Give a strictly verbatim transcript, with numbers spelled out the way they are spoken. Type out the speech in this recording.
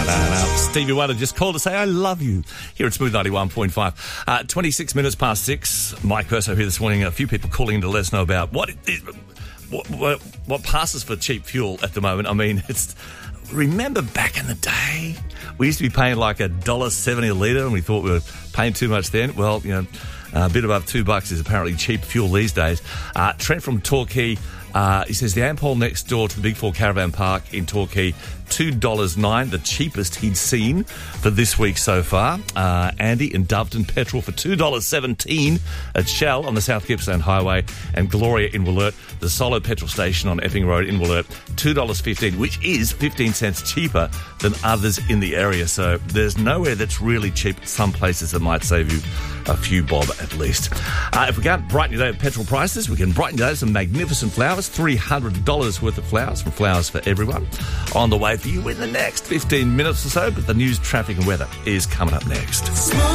Stevie Wonder just called to say I love you here at Smooth ninety-one point five. Uh, twenty-six minutes past six. Mike Perso here this morning. A few people calling in to let us know about what it is, what, what, what passes for cheap fuel at the moment. I mean, it's remember back in the day, we used to be paying like a dollar seventy a litre and we thought we were paying too much then. Well, you know, a bit above two bucks is apparently cheap fuel these days. Uh, Trent from Torquay, uh, he says the Ampol next door to the Big Four Caravan Park in Torquay, two dollars nine, the cheapest he'd seen for this week so far. Uh, Andy in Doveton, petrol for two dollars seventeen at Shell on the South Gippsland Highway, and Gloria in Wollert, the Solo petrol station on Epping Road in Wollert, two dollars fifteen, which is fifteen cents cheaper than others in the area. So there's nowhere that's really cheap. Some places that might save you a few bob at least. Uh, if we can't brighten your day with petrol prices, we can brighten your day with some magnificent flowers. three hundred dollars worth of flowers from Flowers for Everyone. On the way for you in the next fifteen minutes or so, but the news, traffic and weather is coming up next.